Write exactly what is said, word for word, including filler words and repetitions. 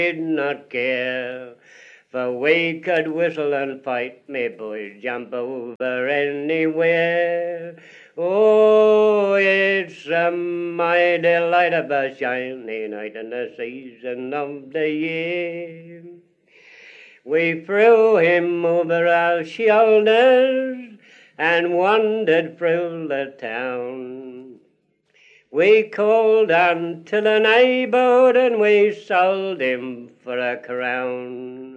did not care, for we could whistle and fight, me boys, jump over anywhere. Oh, it's a mighty light of a shiny night in the season of the year. We threw him over our shoulders and wandered through the town. We called unto the neighbourhood and we sold him for a crown.